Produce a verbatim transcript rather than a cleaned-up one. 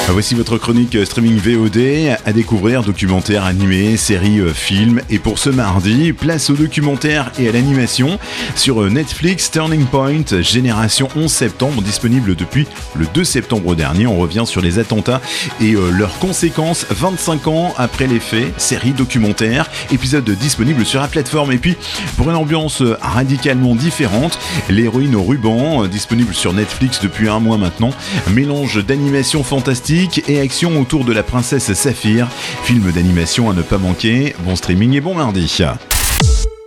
Voici votre chronique streaming V O D à découvrir, documentaires, animés, séries, films. Et pour ce mardi, place au documentaire et à l'animation sur Netflix, Turning Point, Génération onze septembre, disponible depuis le deux septembre dernier. On revient sur les attentats et euh, leurs conséquences vingt-cinq ans après les faits. Série documentaire, épisode disponible sur la plateforme. Et puis, pour une ambiance radicalement différente, L'héroïne au ruban, disponible sur Netflix depuis un mois maintenant. Mélange d'animation fantastique et action autour de la princesse Saphir. Film d'animation à ne pas manquer. Bon streaming et bon mardi.